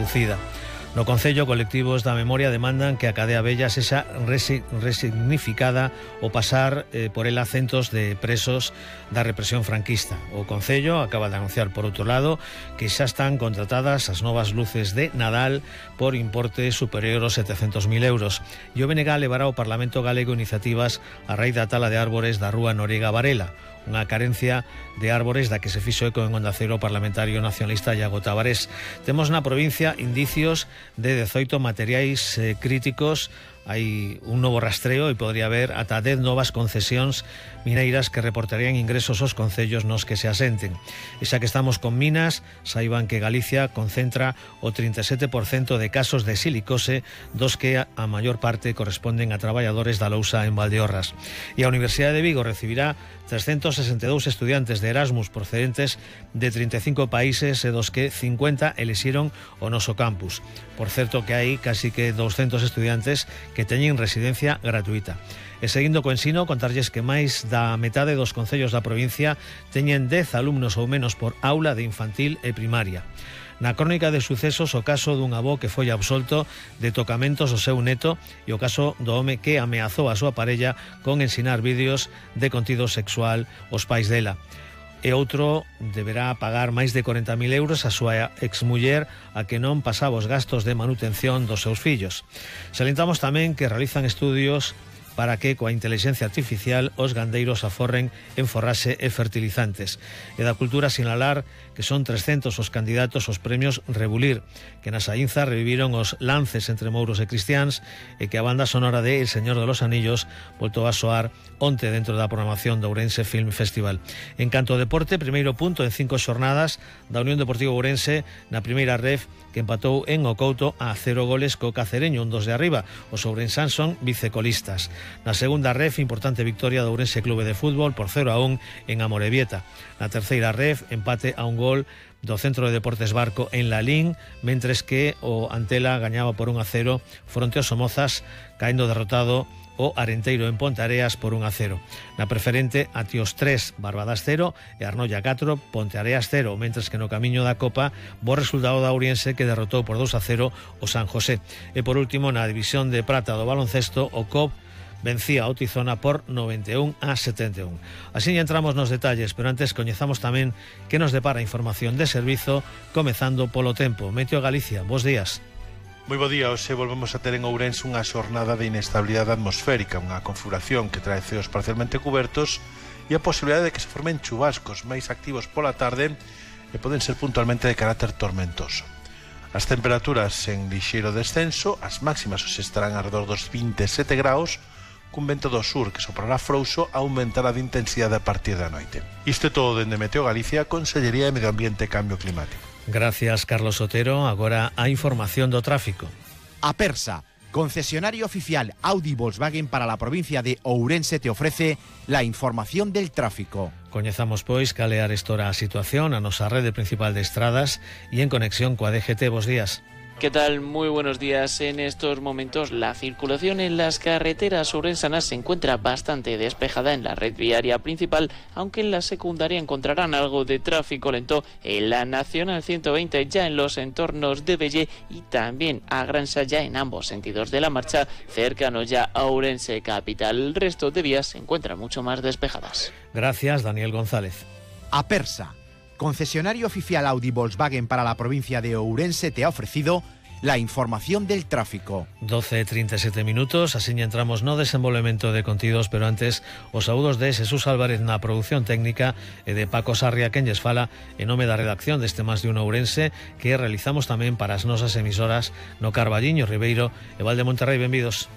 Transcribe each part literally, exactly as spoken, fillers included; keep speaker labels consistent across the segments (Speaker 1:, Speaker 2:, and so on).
Speaker 1: reducida. No Concello, colectivos da memoria demandan que a cadea vella sexa resi resignificada o pasar eh, por ela centos de presos da represión franquista. O Concello acaba de anunciar, por outro lado, que xa están contratadas as novas luces de Nadal por importe superior aos setecentos mil euros. E o B N G levará ao Parlamento Galego iniciativas a raíz da tala de árbores da rúa Noriega Varela, unha carencia de árbores da que se fixo eco en Onda Cero o parlamentario nacionalista Iago Tavares. Temos na provincia indicios de dezoito materiais eh, críticos. Hai un novo rastreo e podría haber ata dez novas concesións mineiras que reportarían ingresos aos concellos nos que se asenten. E xa que estamos con minas, saiban que Galicia concentra o trinta e sete por cento de casos de silicose, dos que a maior parte corresponden a traballadores da lousa en Valdeorras. E a Universidade de Vigo recibirá trescentos sesenta e dous estudiantes de Erasmus procedentes de trinta e cinco países e dos que cincuenta elixiron o noso campus. Por certo que hai casi que doscientos estudiantes que teñen residencia gratuita. E seguindo co ensino, contarlles que máis da metade dos concellos da provincia teñen dez alumnos ou menos por aula de infantil e primaria. Na crónica de sucesos, o caso dun avó que foi absolto de tocamentos ao seu neto e o caso do home que ameazou a súa parella con ensinar vídeos de contido sexual aos pais dela. E outro deberá pagar máis de corenta mil euros a súa exmuller a que non pasaba os gastos de manutención dos seus fillos. Salientamos tamén que realizan estudios para que coa inteligencia artificial os gandeiros aforren en forraxe e fertilizantes. E da cultura sinalar que son trescentos os candidatos aos premios Rebulir, que na Saínza reviviron os lances entre mouros e cristiáns e que a banda sonora de El Señor de los Anillos voltou a soar onte dentro da programación do Ourense Film Festival. En canto ao deporte, primeiro punto en cinco xornadas da Unión Deportiva Ourense na primeira ref, que empatou en Ocouto a cero goles co Cacereño, un dos de arriba. Os ourensán son vicecolistas. Na segunda ref, importante victoria do Ourense Clube de Fútbol por cero a un en Amorebieta. Na terceira ref, empate a un gol do Centro de Deportes Barco en Lalín, mentres que o Antela gañaba por un a cero fronte aos Somozas, caendo derrotado o Arenteiro en Ponteareas por un a cero. Na preferente, Atios tres, Barbadas cero e Arnoia catro, Ponteareas cero, mentres que no camiño da Copa, bo resultado da Ouriense que derrotou por dos a cero o San José. E por último, na división de prata do baloncesto, o C O B vencía a Outizona por noventa e un a setenta e un. Así entramos nos detalles, pero antes coñezamos tamén que nos depara información de servizo, comezando polo tempo. Meteo Galicia, bos días.
Speaker 2: Moi bo día, hoxe volvemos a ter en Ourense unha xornada de inestabilidade atmosférica, unha configuración que trae ceos parcialmente cubertos e a posibilidade de que se formen chubascos máis activos pola tarde e poden ser puntualmente de carácter tormentoso. As temperaturas en lixeiro descenso, as máximas hoxe estarán alrededor dos vinte e sete graus, cun vento do sur que soprará frouxo a aumentar a de intensidade a partir da noite. Isto é todo dende Meteo Galicia, Consellería de Medio Ambiente e Cambio Climático.
Speaker 1: Gracias, Carlos Otero. Agora a información do tráfico.
Speaker 3: Apersa, concesionario oficial Audi Volkswagen para la provincia de Ourense, te ofrece la información del tráfico.
Speaker 1: Coñezamos, pois, cal é arestora a situación a nosa rede principal de estradas e en conexión coa D G T. Bos días.
Speaker 4: ¿Qué tal? Muy buenos días. En estos momentos la circulación en las carreteras ourensanas se encuentra bastante despejada en la red viaria principal, aunque en la secundaria encontrarán algo de tráfico lento en la Nacional ciento veinte, ya en los entornos de Belle y también a Gransa, ya en ambos sentidos de la marcha, cercano ya a Ourense capital. El resto de vías se encuentran mucho más despejadas.
Speaker 1: Gracias, Daniel González.
Speaker 3: Apersa, concesionario oficial Audi Volkswagen para la provincia de Ourense, te ha ofrecido la información del tráfico.
Speaker 1: doce e trinta e sete minutos, así entramos no desenvolvemento de contidos, pero antes os saúdos de Jesús Álvarez na produción técnica e de Paco Sarria, quen lles fala en nome da redacción deste Más de un Ourense, que realizamos tamén para as nosas emisoras no Carballiño, Ribeiro e Val de Monterrey. Benvidos.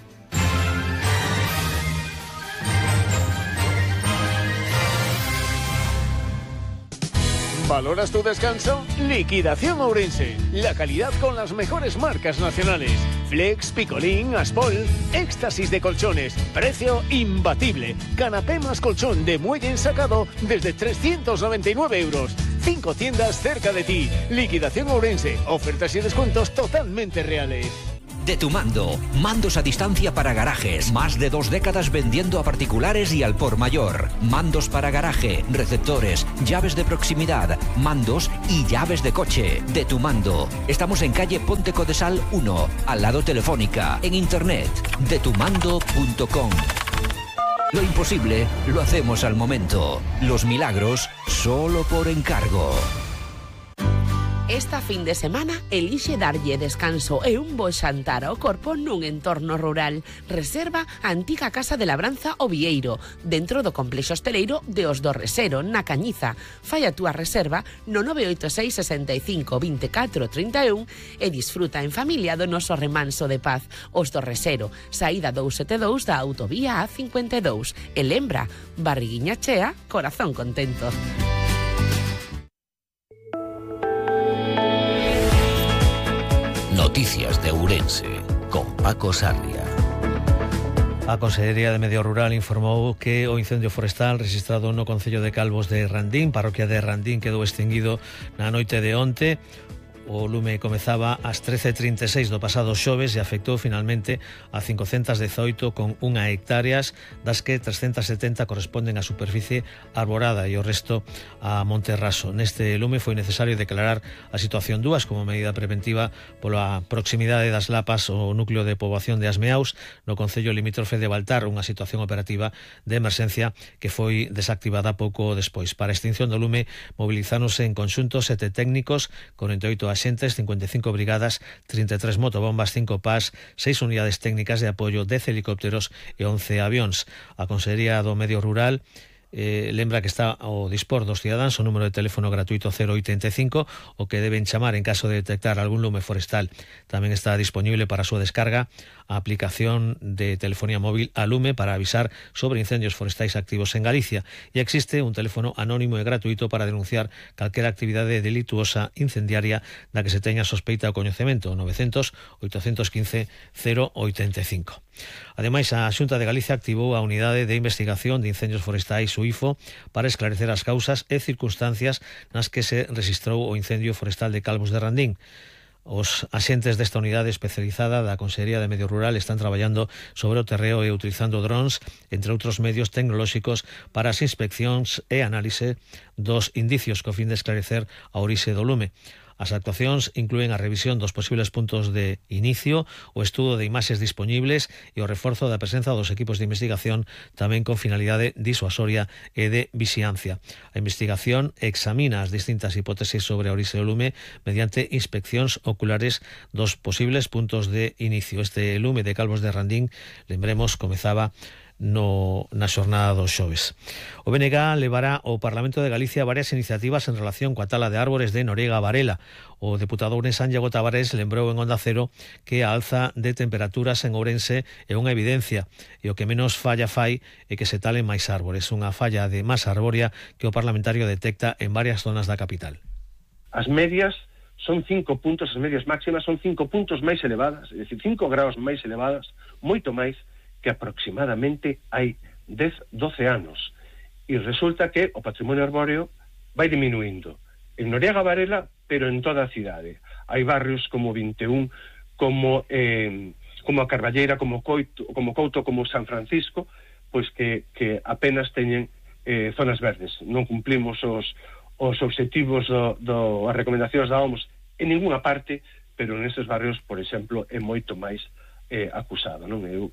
Speaker 5: ¿Valoras tu descanso? Liquidación Ourense. La calidad con las mejores marcas nacionales. Flex, Picolín, Aspol. Éxtasis de colchones. Precio imbatible. Canapé más colchón de muelle ensacado desde trescientos noventa y nueve euros. Cinco tiendas cerca de ti. Liquidación Ourense. Ofertas y descuentos totalmente reales.
Speaker 6: De Tu Mando. Mandos a distancia para garajes. Más de dos décadas vendiendo a particulares y al por mayor. Mandos para garaje, receptores, llaves de proximidad, mandos y llaves de coche. De Tu Mando. Estamos en calle Ponte Codesal uno, al lado Telefónica. En internet, de tu mando punto com. Lo imposible lo hacemos al momento. Los milagros solo por encargo.
Speaker 7: Esta fin de semana elixe darlle descanso e un bo xantar ao corpo nun entorno rural. Reserva a antiga Casa de Labranza O Vieiro, dentro do complexo hosteleiro de Os do Resero, na Cañiza. Fai a túa reserva no nove oito seis, sesenta e cinco, veinticuatro, treinta e un e disfruta en familia do noso remanso de paz. Os do Resero, saída doscientos setenta e dous da autovía A cincuenta e dous. E lembra, barriguiña chea, corazón contento.
Speaker 6: Noticias de Ourense, con Paco Sarria.
Speaker 1: A Consellería de Medio Rural informou que o incendio forestal registrado no concello de Calvos de Randín, parroquia de Randín, quedou extinguido na noite de onte. O lume comezaba ás trece e trinta e seis do pasado xoves e afectou finalmente a quinhentas dezoito con unha hectáreas, das que trescentas setenta corresponden á superficie arborada e o resto a monte raso. Neste lume foi necesario declarar a situación dúas como medida preventiva pola proximidade das lapas ao núcleo de poboación de Asmeaus no concello limítrofe de Baltar, unha situación operativa de emerxencia que foi desactivada pouco despois. Para a extinción do lume movilizáronse en conxunto sete técnicos, corenta e oito axentes, cincuenta e cinco brigadas, trinta e tres motobombas, cinco P A S, seis unidades técnicas de apoio, dez helicópteros e once avións. A Consellería do Medio Rural Eh, lembra que está ao dispor dos cidadáns o número de teléfono gratuito cero oitenta e cinco, o que deben chamar en caso de detectar algún lume forestal. Tamén está disponible para a súa descarga a aplicación de telefonía móvil a Lume para avisar sobre incendios forestais activos en Galicia, e existe un teléfono anónimo e gratuito para denunciar calquera actividade delituosa incendiaria da que se teña sospeita ou coñecemento, novecientos, oitocentos quince, cero oitenta e cinco. Ademais, a Xunta de Galicia activou a Unidade de Investigación de Incendios Forestais, U I F O, para esclarecer as causas e circunstancias nas que se registrou o incendio forestal de Calvos de Randín. Os axentes desta unidade especializada da Consellería de Medio Rural están traballando sobre o terreo e utilizando drons, entre outros medios tecnolóxicos, para as inspeccións e análise dos indicios co fin de esclarecer a orixe do lume. As actuacións inclúen a revisión dos posibles puntos de inicio, o estudo de imaxes dispoñibles e o reforzo da presenza dos equipos de investigación, tamén con finalidade disuasoria e de vixiancia. A investigación examina as distintas hipótesis sobre a orixe do lume mediante inspeccións oculares dos posibles puntos de inicio. Este lume de Calvos de Randín, lembremos, comezaba no, na xornada dos xoves. O B N G levará ao Parlamento de Galicia varias iniciativas en relación coa tala de árbores de Noriega Varela. O deputado ourensán Iago Tavares lembrou en Onda Cero que a alza de temperaturas en Ourense é unha evidencia e o que menos falla fai é que se talen máis árbores, unha falla de masa arbórea que o parlamentario detecta en varias zonas da capital.
Speaker 8: As medias son cinco puntos, as medias máximas son cinco puntos máis elevadas, é dicir, cinco graus máis elevadas, moito máis que aproximadamente hai dez, doce anos. E resulta que o patrimonio arbóreo vai diminuindo. En Noriega Varela, pero en toda a cidade. Hai barrios como vinte e un, como eh, como a Carballeira, como Coito, como Couto, como San Francisco, pois que, que apenas teñen eh, zonas verdes. Non cumplimos os, os obxectivos do, do, as recomendacións da O M S en ninguna parte, pero nestes barrios, por exemplo, é moito máis eh, acusado, non? Eu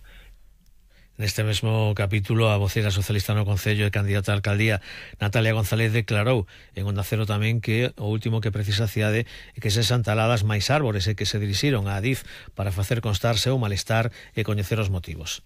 Speaker 1: Neste mesmo capítulo, a voceira socialista no Concello e candidata á alcaldía Natalia González declarou en Onda Cero tamén que o último que precisa a cidade é que sexan taladas máis árbores e que se dirixiron á Adif para facer constar seu malestar e coñecer os motivos.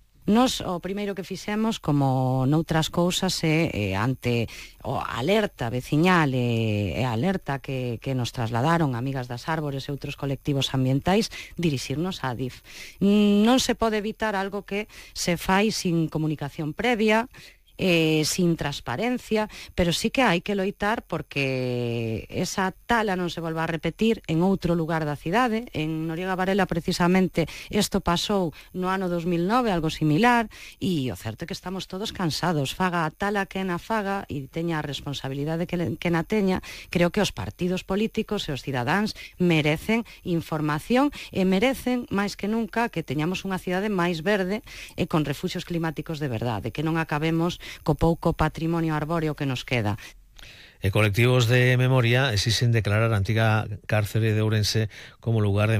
Speaker 9: Nos o primeiro que fixemos, como noutras cousas, é eh, ante o alerta veciñal e, e a alerta que, que nos trasladaron amigas das árbores e outros colectivos ambientais, dirixirnos á Adif. Non se pode evitar algo que se fai sin comunicación previa, eh, sin transparencia, pero sí que hai que loitar porque esa tala non se volva a repetir en outro lugar da cidade. En Noriega Varela, precisamente, isto pasou no ano dos mil nove, algo similar, e o certo é que estamos todos cansados. Faga a tala que na faga e teña a responsabilidade que, que na teña. Creo que os partidos políticos e os cidadáns merecen información e merecen, máis que nunca, que teñamos unha cidade máis verde e con refuxios climáticos de verdade, que non acabemos co pouco patrimonio arbóreo que nos queda.
Speaker 1: E colectivos de memoria exixen declarar a antiga cárcere de Ourense como lugar de